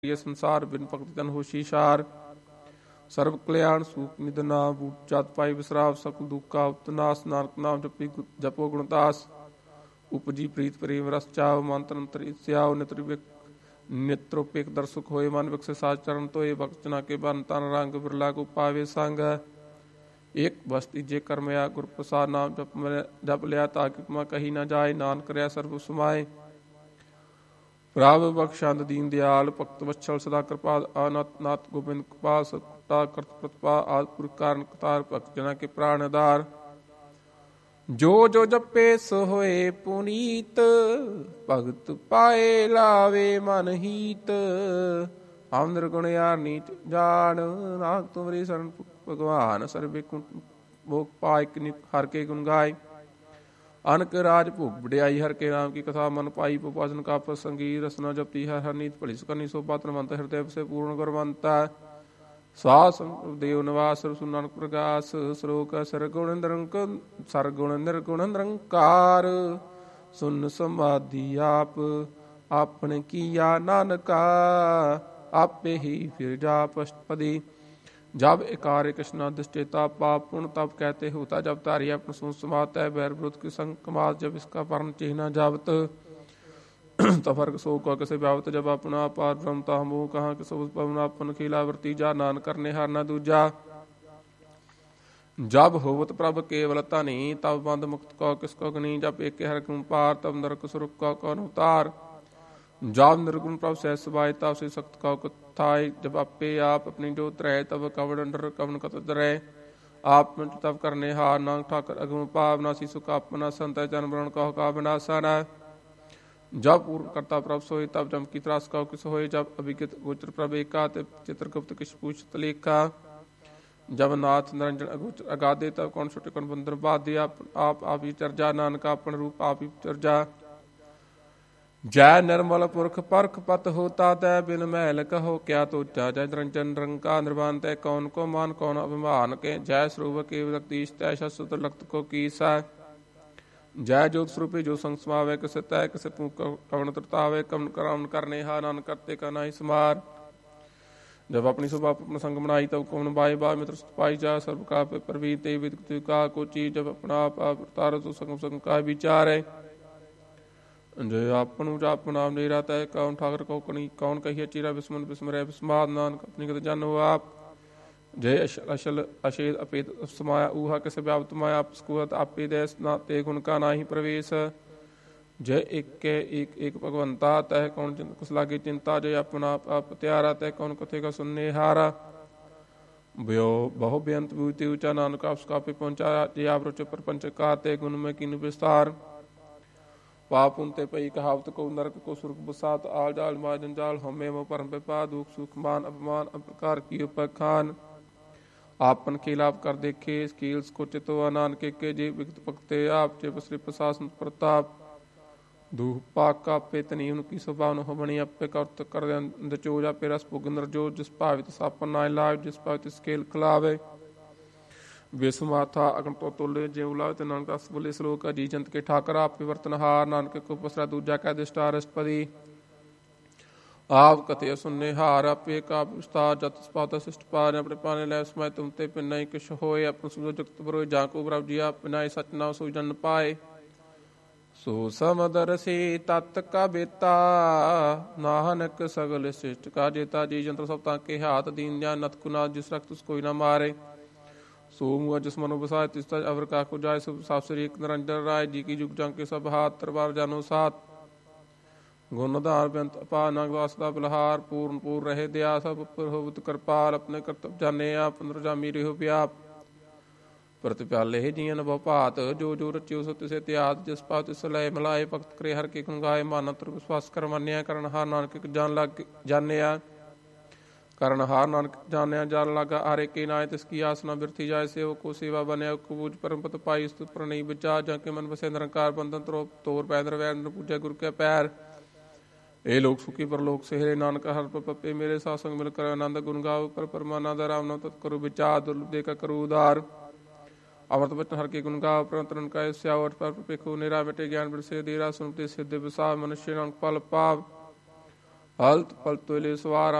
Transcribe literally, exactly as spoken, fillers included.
ਸੰਸਾਰ ਬਿਨ ਭਗਤ ਜਨ ਹੋਸ਼ੀ ਸਾਰ। ਸਰਬ ਕਲਿਆਣ ਸੂਖ ਨਿਧ ਨਾਮ ਬੂਟ ਜਾਤ ਪਾਈ ਵਿਸਰਾਵ ਸਕਲ ਦੁਖਾ ਉਪਤਨਾਸ। ਨਾਨਕ ਨਾਮ ਜਪੀ ਜਪੋ ਗੁਣਦਾਸ। ਉਪਜੀ ਪ੍ਰੀਤ ਪ੍ਰੇਮ ਰਸ ਚਾਵ ਮਨ ਤਨ ਅੰਤਰ ਸਿਆਵ। ਨਿਤਰ ਨਿਤਰੋਪੇਖ ਦਰਸੁਖ ਹੋਏ ਮਨ ਵਿਕਸੇ ਸਾਚ ਚਰਨ ਧੋਏ। ਭਗਤ ਜਨਾ ਕੇ ਬਨ ਤਨ ਰੰਗ ਬਿਰਲਾ ਕੋ ਪਾਵੇ ਸੰਗ। ਏਕ ਬਸ ਤੀਜੇ ਕਰਮਿਆ ਗੁਰ ਪ੍ਰਸਾਦ ਨਾਮ ਜਪ ਜਪ ਲਿਆ ਤਾ ਕਿਪਮਾ ਕਹੀ ਨਾ ਜਾਏ। ਨਾਨਕ ਰਿਆ ਸਰਬ ਸਮਾਏ। ਪ੍ਰਭ ਬਖਸ਼ੰਦ ਦੀਨ ਦਿਆਲ ਭਗਤ ਵਛਲ ਸਦਾ ਕਿਰਪਾਲ। ਅਨਤ ਨਾਥ ਗੋਬਿੰਦ ਕ੍ਰਿਪਾ ਸਤਾ ਕਰਤ ਪ੍ਰਤਪਾ ਆਦਿ ਪੁਰਖ ਕਾਰਨ ਕਤਾਰ। ਭਗਤ ਜਨਾ ਕੇ ਪ੍ਰਾਣ ਆਧਾਰ। ਜੋ ਜੋ ਜਪੇ ਸੋ ਹੋਏ ਪੁਨੀਤ। ਭਗਤ ਪਾਏ ਲਾਵੇ ਮਨ ਹੀਤ। ਹਮ ਨਿਰਗੁਣ ਯਾਰ ਨੀਚ ਜਾਣ। ਨਾਨਕ ਤੁਮਰੀ ਸਰਨ ਭਗਵਾਨ ਸਰਬੇ ਭੋਗ ਪਾਇ ਹਰ ਕੇ ਗੁਣ ਗਾਏ। ਅਨਕ ਰਾਜ ਭੋਗ ਵਡਿਆਈ ਹਰ ਕੇ ਨਾਮ ਕੀ ਕਥਾ ਮਨ ਪਾਈ। ਭਜਨ ਕਾ ਪ੍ਰਸੰਗੀ ਰਸਨਾ ਜਪਤੀ ਹੈ ਹਰ ਨੀਤ ਭਲੀ ਸੁਕਰਨੀ ਸੋ ਪਾਤਰਵੰਤ। ਹਿਰਦੈ ਵਸੇ ਪੂਰਨ ਗੁਰਵੰਤਾ ਸਾਸ ਦੇਵ ਨਿਵਾਸ ਸੁ ਨਾਨਕ ਪ੍ਰਗਾਸ। ਸਰੋਕ ਸਰਗੁਣ ਨਿਰੰਕਾਰ ਸਰਗੁਣ ਨਿਰਗੁਣ ਨਿਰੰਕਾਰ। ਸੁਨ ਸਮਾਧੀ ਆਪ ਆਪਣੇ ਕੀਆ ਨਾਨਕਾ। ਆਪੇ ਹੀ ਫਿਰ ਜਾਪ ਅਸ਼ਟਪਦੀ। जब एकार कृष्णा दुष्चेता पाप पुण्य तब कहते होता। जब तारिया प्रसून समात है बैर विरुद्ध के संग कमात। जब इसका पर्ण चिन्ह जावत तफर्क सो का किसे व्यावत। जब अपना पार ब्रह्मता हमो कहाँ किस पवन खिलावृति जा। नान करने हार ना दूजा। जब होवत प्रभ केवल धनी तब बंद मुक्त को किसको गनी। जब एक हर गुण पार तब नरक सुरुख का कौन उतार। जब निर्गुण प्रभ सह सबाय तब से सख्त का थाय। जब आपे आप अपनी जोत रहे तब कवड़ अंडर कवन कत रहे। आप तब करने हार नाग ठाकर अगम पावना सी सुख अपना संत जन वरण कहो का विनाशन। जब पूर्ण करता प्रभ सोए तब जम की त्रास कहो किस होए। जब अभिगत गोचर प्रभ एका चित्रगुप्त किस पूछत लेखा। जब नाथ निरंजन अगोचर अगाधे तब कौन छुटे कौन बंधन बाधे। आप आप आप ही चर्जा नानका अपन रूप आप ही चर्जा। जय निर्मल पुरख परख पत होता तै बिन मैल कहो क्या तोचा। जय निरंजन निरंकार निर्वाण तै कौन को मान कौन अभिमान के। जय स्वरूप के जगदीश तै शस्त्र लखत को कीसा। जय ज्योत स्वरूपे जो संग समावे किसे तय किसे तू कवन तरतावे। कवन करावन करने हा नानक करते का नाही समार। जब अपनी सुबह अपना संग बनाई तब कौन बाई बा मित्र पाई जा। सर्व का प्रवीर ते विद का को चीज। जब अपना आप तार तो संग संग का विचार है। जे आपन जाप नाम नेरा तय कौन ठाकर को कणी। कौन कहिए चीरा विस्मन विस्मरै विस्माद। नानक अपनी गत जन हो आप। जय अशल अशल अशेद अपेत समाया ऊहा किस व्याप्त माया। आपस्कुत आपे देश ना ते गुण का नाही प्रवेश। जय एक के एक एक भगवंता तह कौन कुछ लागे चिंता। जय अपना आप त्यारा तह कौन कथे का सुनने हारा। ब्यो बहु बेअंत भूति ऊंचा नानक आपका पे पहुंचा। जय आप रुच प्रपंच का ते गुण में किन विस्तार। पाप उनते पई कहावत को नरक को सुर्ग बसात। आल जाल माय जंजाल हमें वो परम पिपा। दुख सुख मान अपमान अप्रकार की उपखान। आपन खिलाफ कर देखे कील्स को चितो। नानके के जे विगत पकते आप जे बसरे प्रशासन प्रताप। दूह पाक का पे तनी उनकी स्वभाव हो बनी। अपे करत कर दचोजा पे रस पुगंदर जो। जिस भावित सापन नाय लाव जिस भावित स्केल खिलावे। विस्माथा अगन तो तुल्य ज्यों लावे ते नानक दस बोले श्लोक। जी जंत के ठाकर आप विवर्तन हार। नानक को पसरा दूजा कह दिष्टा अष्टपदी। आप कथे सुनने हार आपे का विस्तार। जत पात शिष्ट पार अपने पाने लै समय तुम ते पिन नहीं किश होए। अपन सुनो जगत बरोय जाको बराव जिया पिनाय सच नाम सो जन पाए। सो समदर से तत् का बेता नाहनक सगल शिष्ट का जेता। जी जंत्र सब ताके हाथ दीन जान नत कुना। जिस रक्त कोई ना मारे। सो मुआ जिस मनो बसाए तिस्ता अवर का को जाए। सब साफ सरी एक निरंजन राय। जी की जुग जंग के सब हाथ तरबार जानो साथ। गुणधार बेअंत अपा नागवासदा बलहार। पूर्ण पूर्ण रहे दया सब पर होवत कृपाल। अपने कर्तव्य जाने आप पंद्र जामी रहो व्याप। प्रतिप्याले जियन बहु भात जो जो रचियो सो तिसे त्यात। जिस पात तिस लय मिलाए भक्त करे हर के गुण गाए। मानत्र विश्वास कर मान्या करण हार नानक जान लग जानिया। करण हार नानक जानिया जान लगा आरे के नाय। तिसकी आसना बिरथी जाए सेव को सेवा बने कबूज परम पत पाई। स्तुत पर नहीं विचार जाके मन बसे निरंकार बंधन त्रो तोर पैदर वैन पूजा गुरु के पैर। ए लोग सुखी पर लोग सेहरे नानक हर पपे मेरे सासंग मिल कर आनंद गुण गाओ। पर परमानंद राम नाम तत् करो विचार दुर्लभ देखा करो उदार। अमृत बचन हर के गुण गाओ परंतरन का स्यावट पर पेखो निरा मिटे ज्ञान बिरसे देरा। सुनते सिद्ध विसाव मनुष्य नानक पल पाव। ਹਲਤ ਪਲਤੋਲੇ ਸਵਾਰਾ